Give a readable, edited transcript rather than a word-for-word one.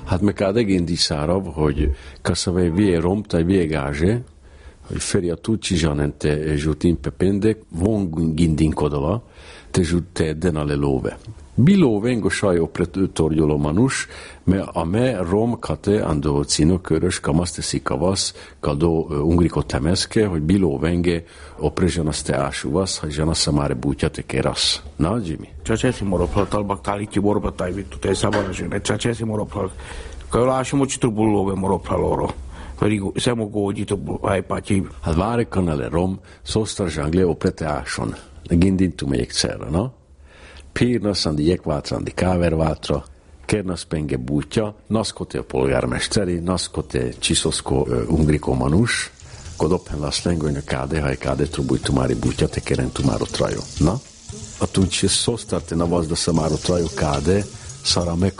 Hát me cade gândi sarab, hogy ca să vei vie rom, tai vie gaje, hogy feria tucci janente jutin pepende, von gindin kodola, te jutte denale love. Bilo vengo sajo pretorjolo manus, a me rom kate ando cino körös kamaste sikavas, kado ungriko temeske, hogy bilo venge oprežanaste ášuvas, hogy žanasa mare buťate keras. Na, Jimmy? Čačesi moroplal talbak taliti borbatai vittu tei savanasine. Čačesi moroplal. Kyllä ašimočitu bullove moroplaloro. Verigu semo gojitu aipati. Hát vare kanale rom, szóstar zsangle oprete áson. Gindintum egyszer, na? Pírnasz andi jekvátrandi kávervátra, kernasz penge bútja, naszkote a polgármesteri, naszkote csiszoszko ungriko manus, kodophen las lengoyna káde, haj káde trubujtumári bútja, te keren tumáro trajo. Na? A tunči szóstarte navazda samáro trajo káde, szara